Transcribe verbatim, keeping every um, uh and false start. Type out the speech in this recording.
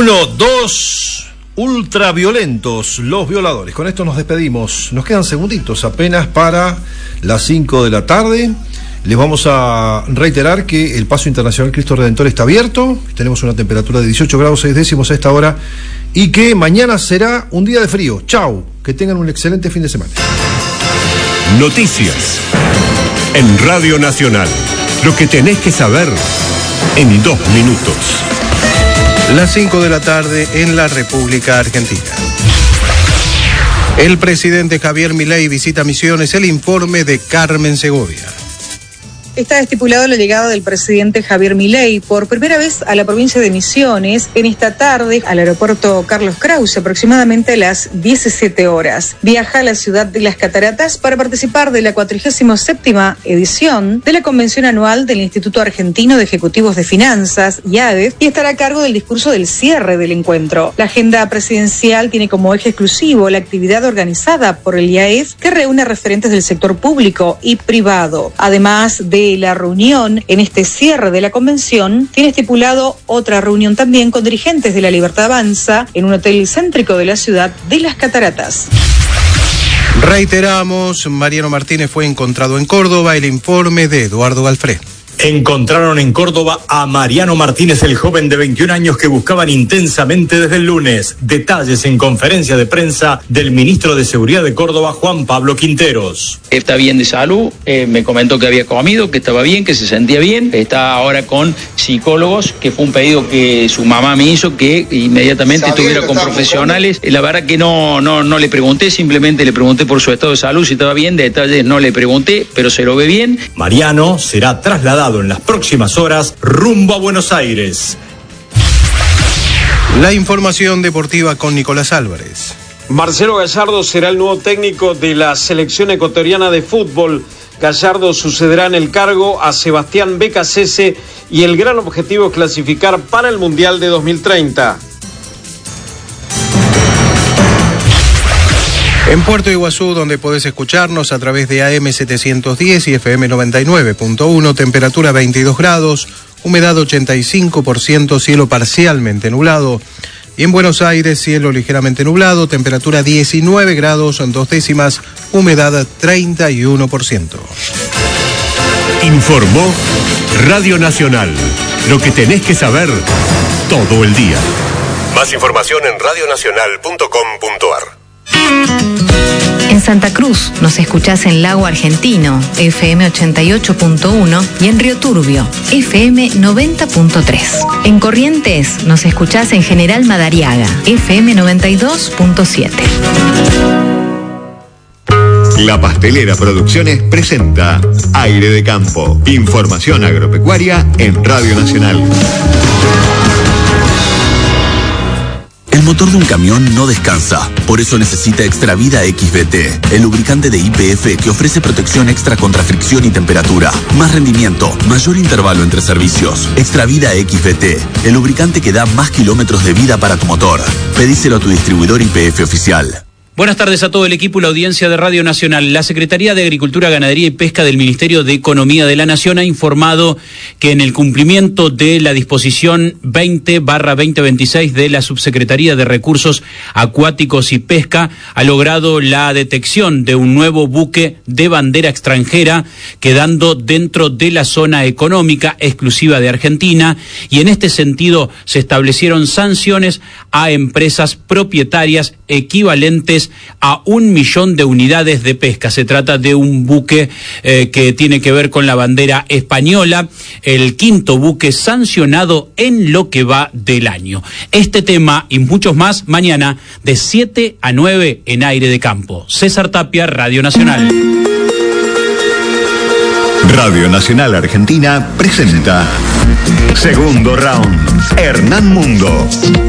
Uno, dos, ultraviolentos, los violadores. Con esto nos despedimos. Nos quedan segunditos apenas para las cinco de la tarde. Les vamos a reiterar que el Paso Internacional Cristo Redentor está abierto. Tenemos una temperatura de dieciocho grados seis décimos a esta hora. Y que mañana será un día de frío. Chau. Que tengan un excelente fin de semana. Noticias en Radio Nacional. Lo que tenés que saber en dos minutos. Las cinco de la tarde en la República Argentina. El presidente Javier Milei visita Misiones. El informe de Carmen Segovia. Está estipulado la llegada del presidente Javier Milei por primera vez a la provincia de Misiones en esta tarde al aeropuerto Carlos Krause, aproximadamente a las diecisiete horas. Viaja a la ciudad de Las Cataratas para participar de la cuatrigésima séptima edición de la convención anual del Instituto Argentino de Ejecutivos de Finanzas, I A E F, y estará a cargo del discurso del cierre del encuentro. La agenda presidencial tiene como eje exclusivo la actividad organizada por el I A E F, que reúne referentes del sector público y privado. Además de la reunión en este cierre de la convención, tiene estipulado otra reunión también con dirigentes de La Libertad Avanza en un hotel céntrico de la ciudad de Las Cataratas. Reiteramos, Mariano Martínez fue encontrado en Córdoba. El informe de Eduardo Galfré. Encontraron en Córdoba a Mariano Martínez, el joven de veintiún años que buscaban intensamente desde el lunes. Detalles en conferencia de prensa del ministro de Seguridad de Córdoba, Juan Pablo Quinteros. Está bien de salud, eh, me comentó que había comido, que estaba bien, que se sentía bien. Está ahora con psicólogos, que fue un pedido que su mamá me hizo, que inmediatamente estuviera con profesionales. La verdad que no, no, no le pregunté, simplemente le pregunté por su estado de salud, si estaba bien. Detalles no le pregunté, pero se lo ve bien. Mariano será trasladado en las próximas horas rumbo a Buenos Aires. La información deportiva con Nicolás Álvarez. Marcelo Gallardo será el nuevo técnico de la selección ecuatoriana de fútbol. Gallardo sucederá en el cargo a Sebastián Becasese y el gran objetivo es clasificar para el Mundial de dos mil treinta. En Puerto Iguazú, donde podés escucharnos a través de A M setecientos diez y F M noventa y nueve punto uno, temperatura veintidós grados, humedad ochenta y cinco por ciento, cielo parcialmente nublado. Y en Buenos Aires, cielo ligeramente nublado, temperatura diecinueve grados, dos décimas, humedad treinta y uno por ciento. Informó Radio Nacional. Lo que tenés que saber todo el día. Más información en radio nacional punto com punto a r. En Santa Cruz nos escuchás en Lago Argentino, F M ochenta y ocho punto uno, y en Río Turbio, F M noventa punto tres. En Corrientes nos escuchás en General Madariaga, F M noventa y dos punto siete. La Pastelera Producciones presenta Aire de Campo. Información agropecuaria en Radio Nacional. El motor de un camión no descansa, por eso necesita Extravida X V T, el lubricante de Y P F que ofrece protección extra contra fricción y temperatura, más rendimiento, mayor intervalo entre servicios. Extravida X V T, el lubricante que da más kilómetros de vida para tu motor. Pedíselo a tu distribuidor Y P F oficial. Buenas tardes a todo el equipo y la audiencia de Radio Nacional. La Secretaría de Agricultura, Ganadería y Pesca del Ministerio de Economía de la Nación ha informado que en el cumplimiento de la disposición veinte barra veinte veintiséis de la Subsecretaría de Recursos Acuáticos y Pesca ha logrado la detección de un nuevo buque de bandera extranjera quedando dentro de la zona económica exclusiva de Argentina, y en este sentido se establecieron sanciones a empresas propietarias equivalentes a un millón de unidades de pesca. Se trata de un buque eh, que tiene que ver con la bandera española, el quinto buque sancionado en lo que va del año. Este tema y muchos más mañana de siete a nueve en Aire de Campo. César Tapia, Radio Nacional. Radio Nacional Argentina presenta Segundo Round. Hernán Mundo.